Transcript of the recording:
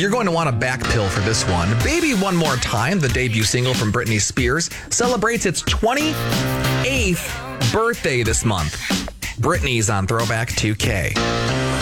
you're going to want a back pill for this one. Baby One More Time, the debut single from Britney Spears, celebrates its 28th birthday this month. Britney's on Throwback 2K.